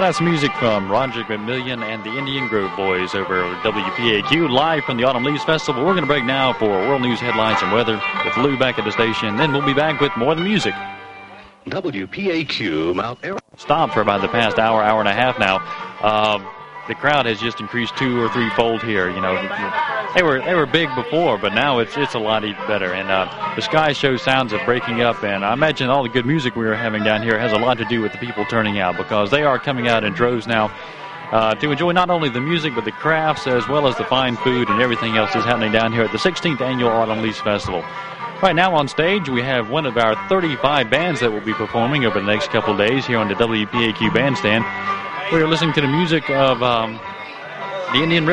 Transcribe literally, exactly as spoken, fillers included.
Well, that's music from Roger McMillian and the Indian Grove Boys over W P A Q, live from the Autumn Leaves Festival. We're going to break now for world news headlines and weather with Lou back at the station. Then we'll be back with more of the music. W P A Q, Mount Arrowhead. Stopped for about the past hour, hour and a half now. Um, the crowd has just increased two or three fold here. You know, they were they were big before, but now it's it's a lot even better. And uh, the sky shows sounds of breaking up, and I imagine all the good music we were having down here has a lot to do with the people turning out, because they are coming out in droves now uh, to enjoy not only the music but the crafts as well as the fine food and everything else that's happening down here at the sixteenth Annual Autumn Leaves Festival. Right now on stage, we have one of our thirty-five bands that will be performing over the next couple of days here on the W P A Q Bandstand. We are listening to the music of um, the Indian River.